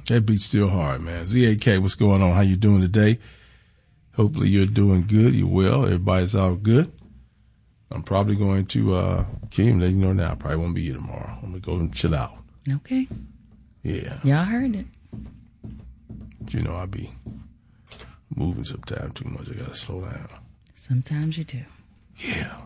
That beat's still hard, man. ZAK, what's going on? How you doing today? Hopefully you're doing good. You're well. Everybody's all good. I'm probably going to, Kim, let you know now, I probably won't be here tomorrow. I'm going to go and chill out. Okay. Yeah. Y'all heard it. But you know, I be moving sometimes too much. I got to slow down. Sometimes you do. Yeah.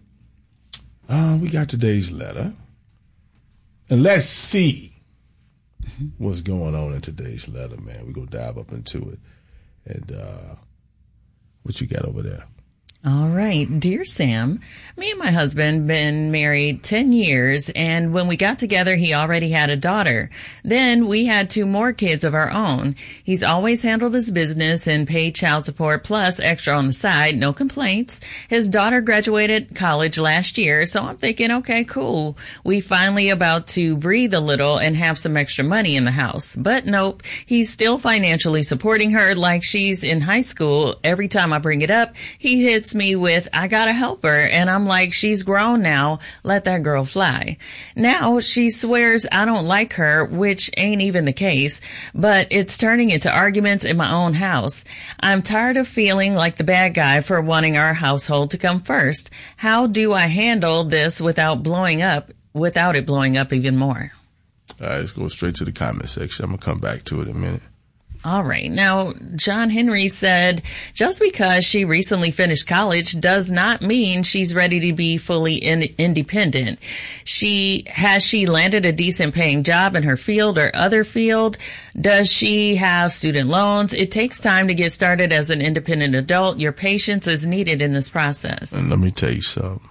We got today's letter. And let's see what's going on in today's letter, man. We're going to dive up into it. And what you got over there? All right. Dear Sam, me and my husband been married 10 years, and when we got together, he already had a daughter. Then we had 2 more kids of our own. He's always handled his business and paid child support plus extra on the side. No complaints. His daughter graduated college last year, so I'm thinking, okay, cool. We finally about to breathe a little and have some extra money in the house. But nope, he's still financially supporting her like she's in high school. Every time I bring it up, he hits me with, I gotta help her. And I'm like, she's grown now. Let that girl fly. Now she swears I don't like her, which ain't even the case, but it's turning into arguments in my own house. I'm tired of feeling like the bad guy for wanting our household to come first. How do I handle this without it blowing up even more? All right, let's go straight to the comment section. I'm going to come back to it in a minute. All right. Now, John Henry said, just because she recently finished college does not mean she's ready to be fully independent. Has she landed a decent paying job in her field or other field? Does she have student loans? It takes time to get started as an independent adult. Your patience is needed in this process. And let me tell you something.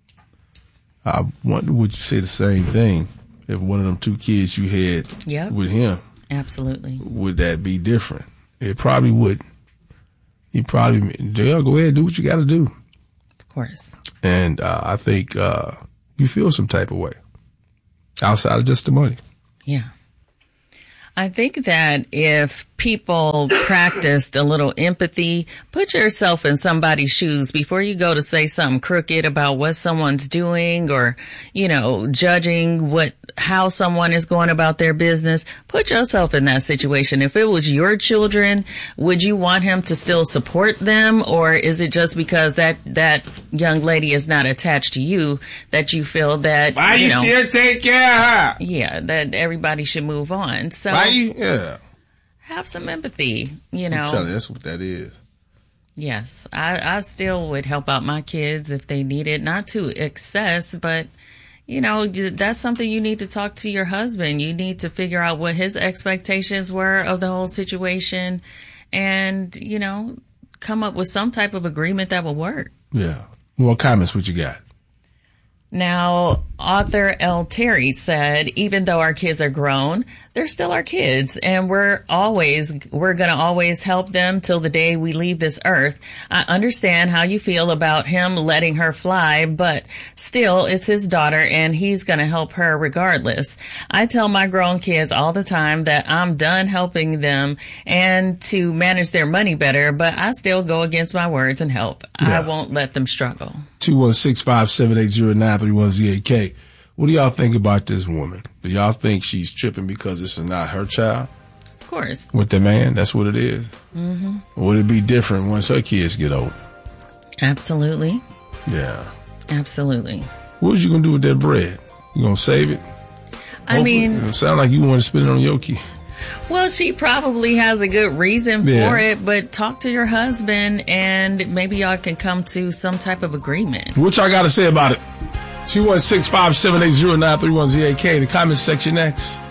I wonder, would you say the same thing if one of them 2 kids you had with him? Absolutely. Would that be different? It probably would. You probably, Dale, go ahead and do what you got to do. Of course. And I think you feel some type of way outside of just the money. Yeah. I think that if people practiced a little empathy, put yourself in somebody's shoes before you go to say something crooked about what someone's doing or, judging how someone is going about their business. Put yourself in that situation. If it was your children, would you want him to still support them? Or is it just because that young lady is not attached to you that you feel that, why you still take care of her? Yeah, that everybody should move on. So have some empathy, I'm telling you, that's what that is. Yes, I still would help out my kids if they need it, not to excess, but that's something you need to talk to your husband. You need to figure out what his expectations were of the whole situation and, come up with some type of agreement that will work. Yeah. More comments, what you got? Now, author L. Terry said, even though our kids are grown, they're still our kids, and we're going to always help them till the day we leave this earth. I understand how you feel about him letting her fly, but still, it's his daughter, and he's going to help her regardless. I tell my grown kids all the time that I'm done helping them and to manage their money better, but I still go against my words and help. Yeah. I won't let them struggle. 216-578-0931-ZAK. What do y'all think about this woman? Do y'all think she's tripping because this is not her child? Of course. With the man, that's what it is. Mm-hmm. Would it be different once her kids get older? Absolutely. Yeah. Absolutely. What was you going to do with that bread? You going to save it? It sounds like you want to spend it on your kid. Well, she probably has a good reason for it, but talk to your husband and maybe y'all can come to some type of agreement. What y'all got to say about it? 216-578-0931-ZAK. The comment section next.